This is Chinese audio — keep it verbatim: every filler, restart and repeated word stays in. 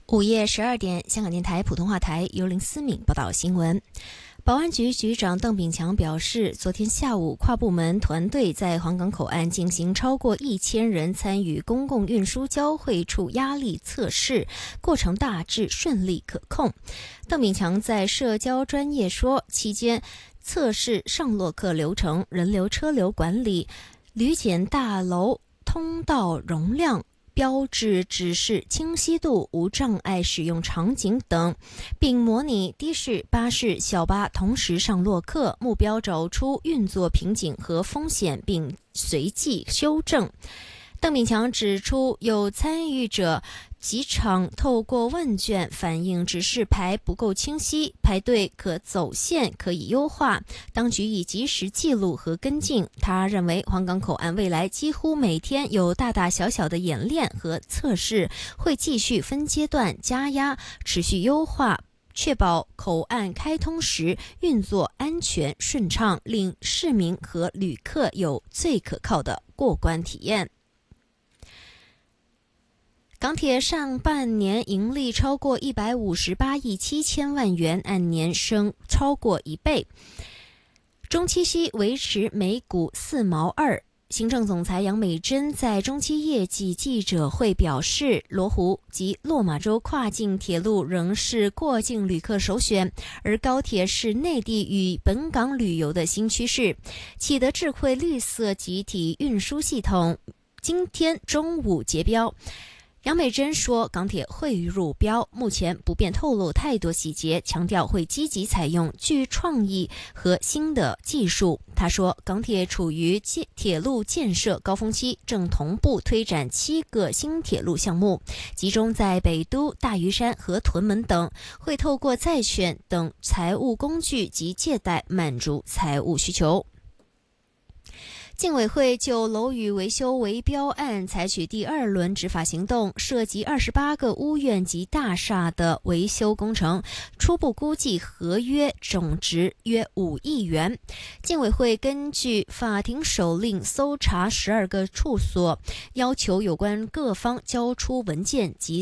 午夜十二点，香港电台普通话台由林思敏报道新闻。保安局局长邓炳强表示，昨天下午跨部门团队在黄岗口岸进行超过一千人参与公共运输交汇处压力测试，过程大致顺利可控。邓炳强在社交专页说，期间测试上落客流程、人流车流管理、旅检大楼通道容量、标志指示清晰度、无障碍使用场景等，并模拟的士、巴士、小巴同时上落客，目标找出运作瓶颈和风险，并随即修正。邓炳强指出，有参与者几场透过问卷反映指示牌不够清晰，排队可走线可以优化，当局已及时记录和跟进。他认为黄岗口岸未来几乎每天有大大小小的演练和测试，会继续分阶段加压，持续优化，确保口岸开通时运作安全顺畅，令市民和旅客有最可靠的过关体验。港铁上半年盈利超过一百五十八亿七千万元，按年升超过一倍，中期息维持每股四毛二。行政总裁杨美珍在中期业绩记者会表示，罗湖及落马洲跨境铁路仍是过境旅客首选，而高铁是内地与本港旅游的新趋势。启德智慧绿色集体运输系统今天中午结标。杨美珍说，港铁会入标，目前不便透露太多细节，强调会积极采用具创意和新的技术。他说，港铁处于铁路建设高峰期，正同步推展七个新铁路项目，集中在北都、大屿山和屯门等，会透过债券等财务工具及借贷满足财务需求。竞委会就楼宇维修围标案采取第二轮执法行动，涉及二十八个屋苑及大厦的维修工程，初步估计合约总值约五亿元。竞委会根据法庭手令搜查十二个处所，要求有关各方交出文件及